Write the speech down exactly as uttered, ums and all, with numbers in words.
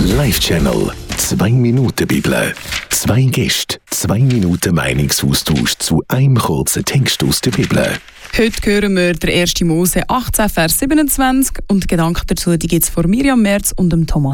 Live-Channel. Zwei Minuten Bibel. Zwei Gäste. Zwei Minuten Meinungsaustausch zu einem kurzen Text aus der Bibel. Heute hören wir der ersten Mose achtzehn, Vers siebenundzwanzig und Gedanken dazu, die gibt es von Miriam Merz und dem Thomas